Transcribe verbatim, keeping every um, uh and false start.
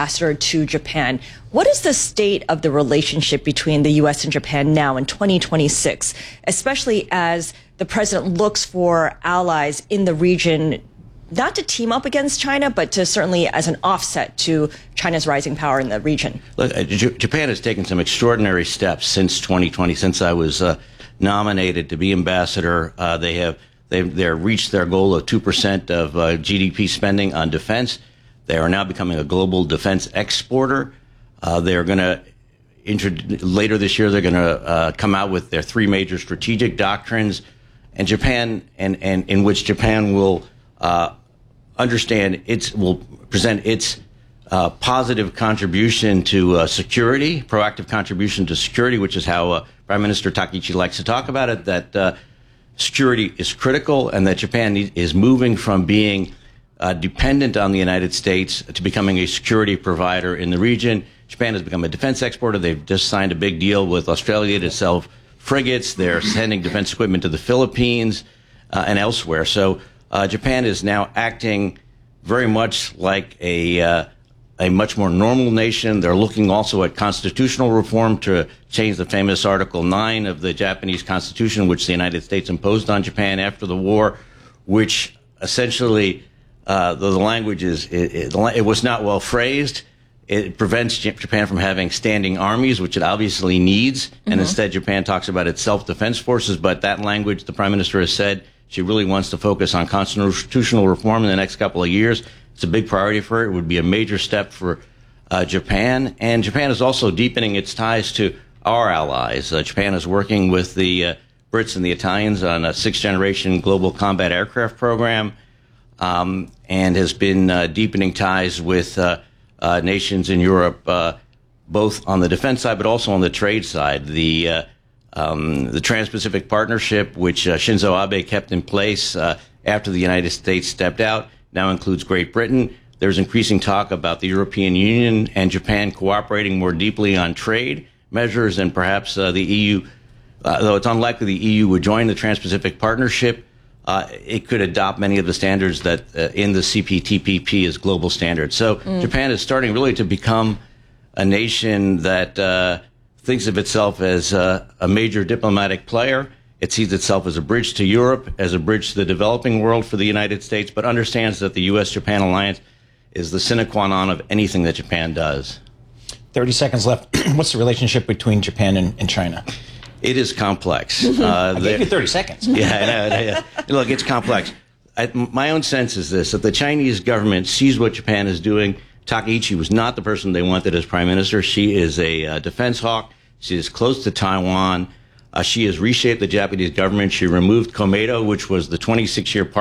ambassador to Japan. What is the state of the relationship between the U S and Japan now in twenty twenty-six, especially as the president looks for allies in the region, not to team up against China, but to certainly as an offset to China's rising power in the region? Look, J- Japan has taken some extraordinary steps since twenty twenty, since I was uh, nominated to be ambassador. Uh, they have they've they're reached their goal of two percent of uh, G D P spending on defense. They are now becoming a global defense exporter. Uh, they're going to later this year. They're going to uh, come out with their three major strategic doctrines, and Japan and and in which Japan will uh, understand its will present its uh, positive contribution to uh, security, proactive contribution to security, which is how uh, Prime Minister Takaichi likes to talk about it. That uh, security is critical, and that Japan is moving from being uh, dependent on the United States to becoming a security provider in the region. Japan has become a defense exporter. They've just signed a big deal with Australia to sell frigates. They're sending defense equipment to the Philippines uh, and elsewhere. So uh, Japan is now acting very much like a uh, a much more normal nation. They're looking also at constitutional reform to change the famous Article nine of the Japanese Constitution, which the United States imposed on Japan after the war, which essentially, uh, though the language is, it, it, it was not well phrased, it prevents Japan from having standing armies, which it obviously needs. Mm-hmm. And instead, Japan talks about its self-defense forces. But that language, the Prime Minister has said she really wants to focus on constitutional reform in the next couple of years. It's a big priority for her. It would be a major step for uh, Japan. And Japan is also deepening its ties to our allies. Uh, Japan is working with the uh, Brits and the Italians on a sixth-generation global combat aircraft program, um, and has been uh, deepening ties with uh, uh, nations in Europe, uh, both on the defense side but also on the trade side. The uh, um, the Trans-Pacific Partnership, which uh, Shinzo Abe kept in place uh, after the United States stepped out, now includes Great Britain. There's increasing talk about the European Union and Japan cooperating more deeply on trade measures, and perhaps uh, the E U, uh, though it's unlikely the E U would join the Trans-Pacific Partnership, uh, it could adopt many of the standards that uh, in the C P T P P as global standards. So mm. Japan is starting really to become a nation that uh, thinks of itself as uh, a major diplomatic player. It sees itself as a bridge to Europe, as a bridge to the developing world for the United States, but understands that the U S Japan alliance is the sine qua non of anything that Japan does. thirty seconds left. What's the relationship between Japan and, and China? It is complex. uh, I gave you thirty seconds. Yeah, I know, I know. Look, it's complex. I, my own sense is this, that the Chinese government sees what Japan is doing. Takaichi was not the person they wanted as prime minister. She is a uh, defense hawk. She is close to Taiwan. Uh, she has reshaped the Japanese government. She removed Komeito, which was the twenty-six year